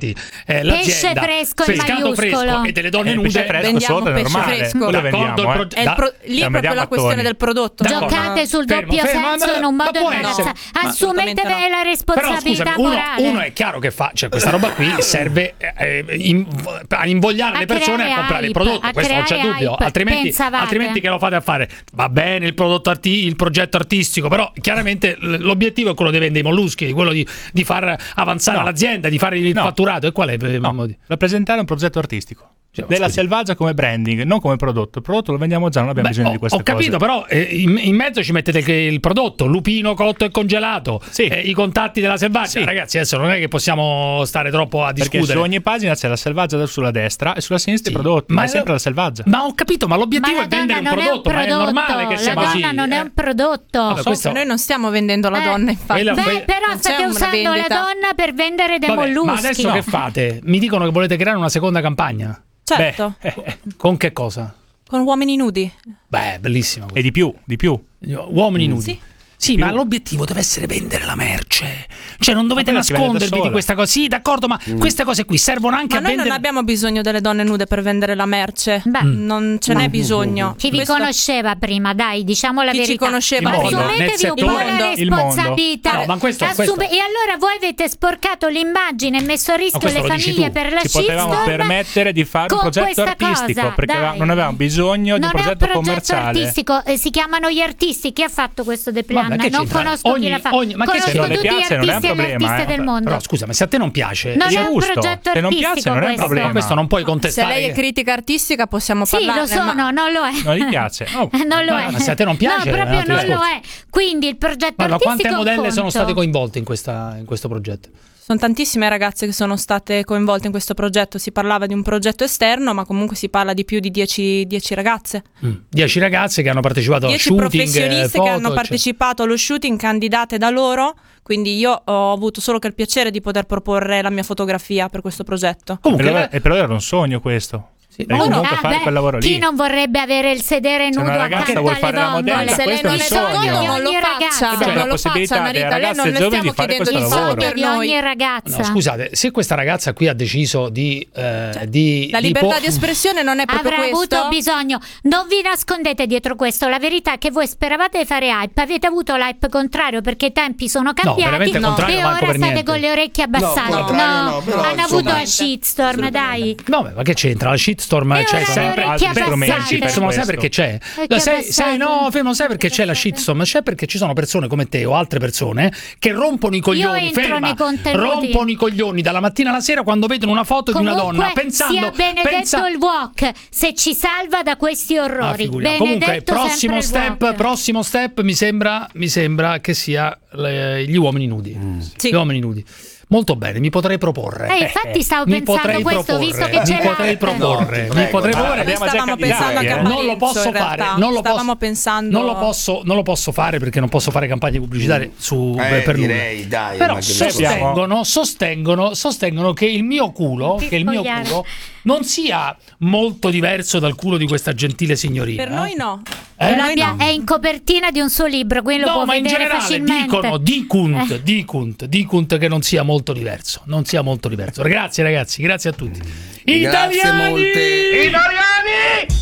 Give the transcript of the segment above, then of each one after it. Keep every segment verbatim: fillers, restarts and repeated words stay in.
altrimenti eh, l'azienda pesce fresco in pescato fresco e delle donne Eh, nude pesce fresco sotto è normale. fresco. Quello D'accordo, vendiamo, il eh. proge- È il da- pro- lì è Siamo proprio la mattoni. questione del prodotto. D'accordo. Giocate sul Fermo, doppio fermo, senso ma- in un ma modo può e essere- mezzo. ma- Assumetevi assolutamente la Però responsabilità scusami, uno, morale. uno è chiaro che fa, cioè questa roba qui serve eh, in- a invogliare A le persone creare a comprare il hype, prodotto, a questo non c'è creare dubbio, hype. altrimenti, Pensavate? altrimenti che lo fate a fare? Va bene il prodotto arti- il progetto artistico, però chiaramente l- l'obiettivo è quello di vendere i molluschi, quello di, di far avanzare No. l'azienda, di fare il No. fatturato. E qual è? eh, No, Mamma- rappresentare un progetto artistico. Cioè, Della scusi. Selvaggia come branding, non come prodotto. Il prodotto lo vendiamo già, non abbiamo Beh, bisogno ho, di queste ho capito, cose. però eh, in, in mezzo ci mettete il, il prodotto, lupino cotto e congelato, Sì. eh, i contatti della Selvaggia. Sì. Ragazzi, adesso non è che possiamo stare troppo a Perché discutere. su ogni pagina c'è la Selvaggia sulla destra e sulla sinistra Sì. i prodotti, ma, Ma è sempre lo- la Selvaggia. Ma ho capito, ma l'obiettivo Ma è la vendere un donna non è un prodotto, ma è normale che la sia così. donna non è eh. un prodotto. Vabbè, So, questo- noi non stiamo vendendo la Eh. donna, infatti. Quella- Beh, que- però non c'è state una usando la vendita. donna per vendere dei Vabbè, molluschi. ma adesso No. che fate? Mi dicono che volete creare una seconda campagna. Certo, Beh, eh, Con che cosa? con uomini nudi. Beh, bellissimo. e di più, di più. Uomini nudi. Sì. Sì, Più. ma l'obiettivo deve essere vendere la merce. Cioè, non dovete Ma quella si vende da nascondervi di sola. questa cosa. Sì, d'accordo, ma queste cose qui servono anche Ma a noi vendere. non abbiamo bisogno delle donne nude per vendere la merce. Beh. Non ce n'è bisogno. Chi vi Questo- conosceva prima, dai, diciamo la Chi ci verità. conosceva Il mondo. Assumetevi Nel un settore- po' la il mondo. responsabilità. No, ma questo- Assume- questo- E allora voi avete sporcato l'immagine e messo a rischio questo le lo dici famiglie tu. per la Ci potevamo shitstorm permettere di fare un con progetto questa artistico cosa, perché dai. non avevamo bisogno di Non un è progetto un progetto commerciale. artistico, eh, si chiamano gli artisti. Chi ha fatto questo deplan? Vabbè, che Non c'entra? conosco Ogni- chi la fa. ogni- ma che Conosco se non le tutti piace gli non è un artisti e le problema, artiste eh. del mondo. Però scusa, ma se a te non piace, Non È è un giusto. progetto Se non piace artistico non è un questo. problema. questo non puoi Se contestare. lei è critica artistica possiamo Sì, parlarne. lo sono, ma- non lo è. Non gli piace. Oh. Non lo Ma- è. ma se a te non piace, no, è un proprio altro non lo discorso. è. Quindi il progetto Ma, ma artistico quante è un modelle sono conto. state coinvolte in, questa, in questo progetto? Sono tantissime ragazze che sono state coinvolte in questo progetto. Si parlava di un progetto esterno, ma comunque si parla di più di dieci ragazze. Mm. Dieci ragazze che hanno partecipato a dieci shooting, professioniste eh, foto, che hanno eccetera. partecipato allo shooting, candidate da loro. Quindi io ho avuto solo che il piacere di poter proporre la mia fotografia per questo progetto. Comunque, Per loro- e per loro era un sogno questo. Sì, Perché no, no. comunque Ah, fare beh, quel lavoro chi lì. non vorrebbe avere il sedere Se nudo una ragazza accanto vuole alle fare la modella, vongole? Se lei questo è non il è sogno. d'accordo, non lo Ogni faccia, ragazza. C'è la non lo possibilità faccia delle Marita. Lei ragazze non le giovani stiamo di fare chiedendo questo di lavoro. fare per Di ogni noi. ragazza. No, scusate, se questa ragazza qui ha deciso di, eh, di La di libertà po- di espressione non è proprio Avrà questo. avuto bisogno. Non vi nascondete dietro questo. La verità è che voi speravate di fare hype, avete avuto l'hype contrario perché i tempi sono cambiati veramente no. contrario e manco ora per state niente. con le orecchie abbassate. No, contrario no, però, hanno insomma. avuto la shitstorm, dai. No, beh, ma che c'entra? La shitstorm E c'è ora sempre. le orecchie altri strumenti abbassate. per Shitstorm, sai questo. perché c'è? Perché Sai, abbassate? sai, no, fermo, sai perché c'è la Abbassate. shitstorm? C'è perché ci sono persone come te o altre persone che rompono i coglioni, entro ferma, nei contenuti. rompono i coglioni dalla mattina alla sera quando vedono una foto di una Comunque donna pensando sia benedetto pensa- il walk se ci salva da questi Ah, orrori. figuriamo. Benedetto Comunque, prossimo sempre il step, walk. prossimo step mi sembra, mi sembra che sia le- gli uomini nudi. Sì. Gli uomini nudi. Molto bene, mi potrei proporre. Eh, infatti stavo mi pensando potrei questo, proporre, visto che mi c'è potrei l'arte. proporre, No, mi prego, potrei ma proporre. abbiamo Noi già stavamo candidati, pensando anche eh. a Non lo Parenzo, posso in fare, realtà. non lo Stavamo posso, pensando non lo posso, non lo posso fare perché non posso fare campagne pubblicitarie su Eh, per nulla. direi, dai, Però ma che sostengono, sostengono, sostengono che il mio culo, Che che il mio spogliare. culo non sia molto diverso dal culo di questa gentile signorina. Per noi no. Eh? Per Lo noi abbia- no. È in copertina di un suo libro, quindi lo No, può ma in vedere generale facilmente. dicono, dicunt, Eh. dicunt, dicunt che non sia molto diverso, non sia molto diverso. Grazie ragazzi, grazie a tutti. Grazie Italiani! molte. Italiani!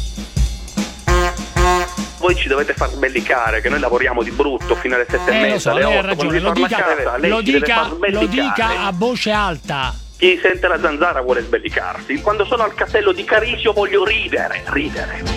Voi ci dovete far sbellicare che noi lavoriamo di brutto fino alle sette e Eh, lo mezza, so, alle lei ha otto, quando ragione, lo ritorna dica, a casa, lei lo ci deve dica, far lo sbellicare. dica a voce alta. Chi sente la zanzara vuole sbellicarsi. Quando sono al castello di Carisio voglio ridere, ridere.